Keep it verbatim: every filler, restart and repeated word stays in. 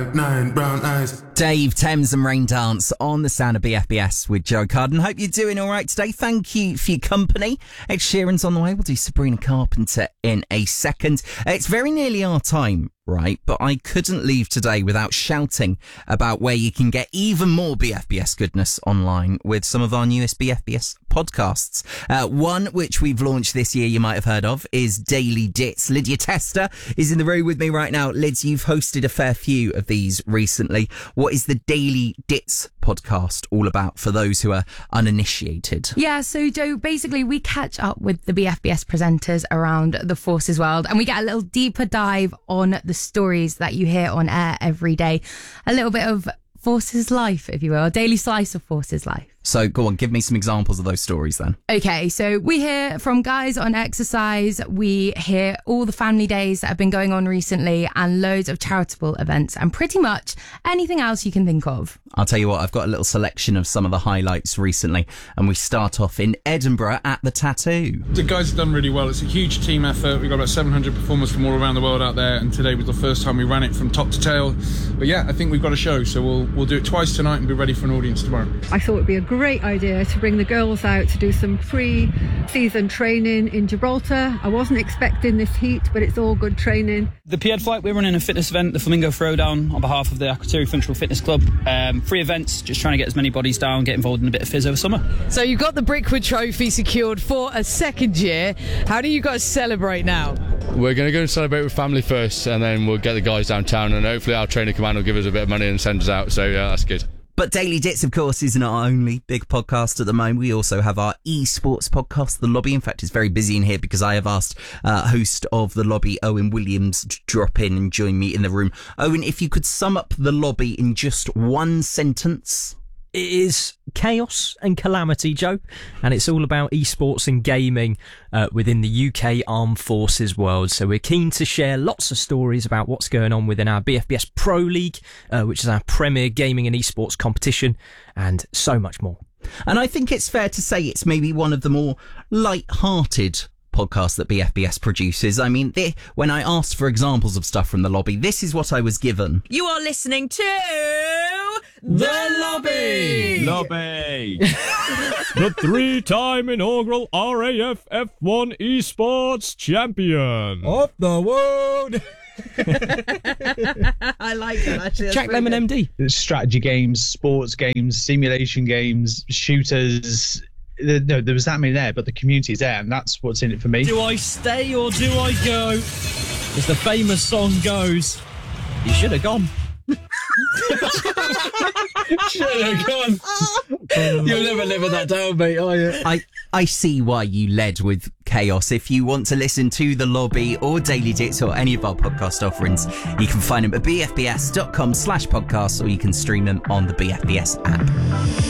Nine brown eyes. Dave, Thames and Rain Dance on the sound of B F B S with Joe Carden. Hope you're doing all right today. Thank you for your company. Ed Sheeran's on the way. We'll do Sabrina Carpenter in a second. It's very nearly our time, right? But I couldn't leave today without shouting about where you can get even more B F B S goodness online with some of our newest B F B S podcasts. Uh, one which we've launched this year, you might have heard of, is Daily Dits. Lydia Tester is in the room with me right now. Lids, you've hosted a fair few of these recently. What is the Daily Dits podcast all about for those who are uninitiated? Yeah, so Joe, basically we catch up with the B F B S presenters around the Forces world and we get a little deeper dive on the stories that you hear on air every day. A little bit of Forces life, if you will, a daily slice of Forces life. So go on, give me some examples of those stories then. Okay, so we hear from guys on exercise, we hear all the family days that have been going on recently and loads of charitable events and pretty much anything else you can think of. I'll tell you what, I've got a little selection of some of the highlights recently and we start off in Edinburgh at the Tattoo. The guys have done really well. It's a huge team effort. We've got about seven hundred performers from all around the world out there and today was the first time we ran it from top to tail. But yeah, I think we've got a show, so we'll, we'll do it twice tonight and be ready for an audience tomorrow. I thought it'd be a great idea to bring the girls out to do some pre-season training in Gibraltar. I wasn't expecting this heat, but it's all good training. The P E D Flight, we're running a fitness event, the Flamingo Throwdown, on behalf of the Akrotiri Functional Fitness Club. Um, free events, just trying to get as many bodies down, get involved in a bit of fizz over summer. So you've got the Brickwood Trophy secured for a second year. How do you guys celebrate now? We're going to go and celebrate with family first, and then we'll get the guys downtown, and hopefully our trainer command will give us a bit of money and send us out, so yeah, that's good. But Daily Dits, of course, isn't our only big podcast at the moment. We also have our esports podcast, The Lobby. In fact, it's very busy in here because I have asked uh, host of The Lobby, Owen Williams, to drop in and join me in the room. Owen, if you could sum up The Lobby in just one sentence. It is chaos and calamity, Joe, and it's all about esports and gaming uh, within the U K Armed Forces world. So we're keen to share lots of stories about what's going on within our B F B S Pro League, uh, which is our premier gaming and esports competition, and so much more. And I think it's fair to say it's maybe one of the more light-hearted podcast that B F B S produces. I mean, they, when I asked for examples of stuff from The Lobby, this is what I was given. You are listening to The Lobby! Lobby! The three-time inaugural R A F F one esports champion of the world! I like that, actually. Jack Lemon M D. Strategy games, sports games, simulation games, shooters. No, there was that many there, but the community is there, and that's what's in it for me. Do I stay or do I go? As the famous song goes, you should have gone. Should have gone. You'll never live that down, mate, are you? I, I see why you led with chaos. If you want to listen to The Lobby or Daily Dits or any of our podcast offerings, you can find them at bfbs.com slash podcasts or you can stream them on the B F B S app.